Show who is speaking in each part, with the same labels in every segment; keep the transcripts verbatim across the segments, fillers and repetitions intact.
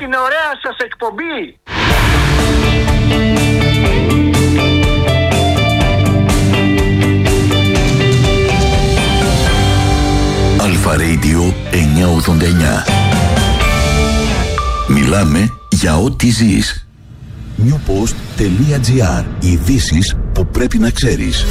Speaker 1: την ωραία σας εκπομπή.
Speaker 2: Αλφα Radio εννιακόσια ογδόντα εννιά. Μιλάμε για ό,τι ζεις. newpost.gr. Ειδήσεις που πρέπει να ξέρεις.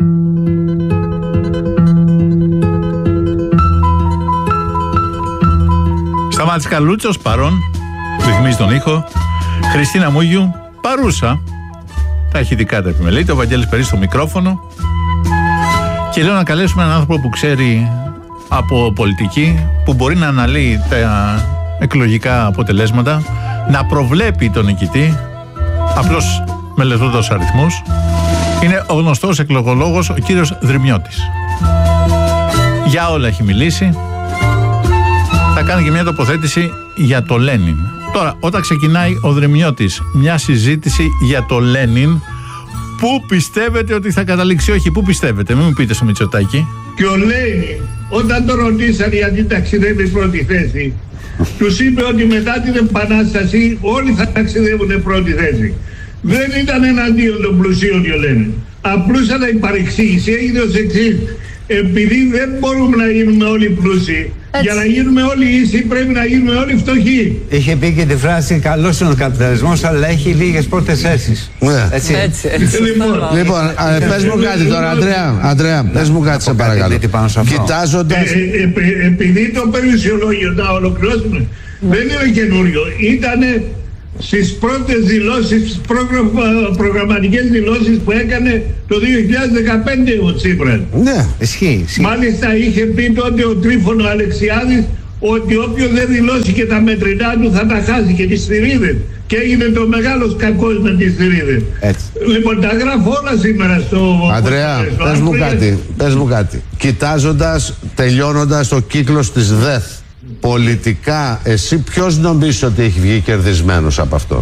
Speaker 3: Σταμάτης Καλούτσος παρόν, ρυθμίζει τον ήχο. Χριστίνα Μούγιου παρούσα. Τα ηχητικά τα επιμελείται. Ο Βαγγέλης Περί στο μικρόφωνο. Και λέω να καλέσουμε έναν άνθρωπο που ξέρει από πολιτική, που μπορεί να αναλύει τα εκλογικά αποτελέσματα, να προβλέπει τον νικητή, απλώς μελετώντας αριθμούς. Είναι ο γνωστός εκλογολόγος, ο κύριος Δρυμιώτης. Για όλα έχει μιλήσει. Θα κάνει και μια τοποθέτηση για το Λένιν. Τώρα, όταν ξεκινάει ο Δρυμιώτης μια συζήτηση για το Λένιν, πού πιστεύετε ότι θα καταλήξει? Όχι, πού πιστεύετε, μην μου πείτε στο Μητσοτάκη.
Speaker 4: Και ο Λένιν, όταν τον ρωτήσαν γιατί ταξιδεύει πρώτη θέση, τους είπε ότι μετά την Επανάσταση όλοι θα ταξιδεύουν πρώτη θέση. Δεν ήταν εναντίον των πλουσίων ο Λένιν. Απλώς αλλά η παρεξήγηση έγινε ως εξής. Επειδή δεν μπορούμε να γίνουμε όλοι πλούσιοι, για να γίνουμε όλοι ίσοι πρέπει να γίνουμε όλοι φτωχοί.
Speaker 5: Είχε πει και τη φράση «καλός είναι ο καπιταλισμός, αλλά έχει λίγες πρώτες θέσεις».
Speaker 6: Ναι.
Speaker 5: Έτσι.
Speaker 6: Έτσι, έτσι. Λοιπόν, λοιπόν α, πες μου κάτι τώρα, Αντρέα, Αντρέα, πες μου κάτι σε παρακαλώ. Κοιτάζοντας...
Speaker 4: Ε, ε, ε, επειδή το περιουσιολόγιο, να ολοκληρώσουμε, δεν είναι καινούριο. Ήτανε στις πρώτες δηλώσεις, προγραμμα, προγραμματικές δηλώσεις που έκανε το δύο χιλιάδες δεκαπέντε ο Τσίπρας.
Speaker 6: Ναι, ισχύει, ισχύει.
Speaker 4: Μάλιστα είχε πει τότε ο Τρίφωνο Αλεξιάδης ότι όποιος δεν δηλώσει και τα μετρητά του θα τα χάσει και τις θηρίδες. Και έγινε το μεγάλος κακός με τις θηρίδες. Λοιπόν, τα γράφω όλα σήμερα στο...
Speaker 6: Αντρέα, πες μου κάτι, πες μου κάτι. Κοιτάζοντας, τελειώνοντας το κύκλος της ΔΕΘ, πολιτικά, εσύ ποιος νομίζεις ότι έχει βγει κερδισμένος από αυτό?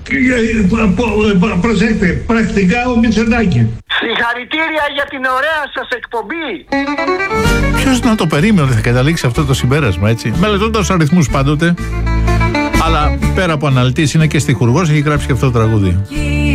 Speaker 4: Προσέξτε, πρακτικά ο Μητσοτάκης.
Speaker 1: Συγχαρητήρια για την ωραία σας εκπομπή.
Speaker 3: Ποιος να το περίμενε ότι θα καταλήξει αυτό το συμπέρασμα, έτσι? Μελετώντας αριθμούς πάντοτε. Αλλά πέρα από αναλυτής είναι και στιχουργός, έχει γράψει και αυτό το τραγούδι.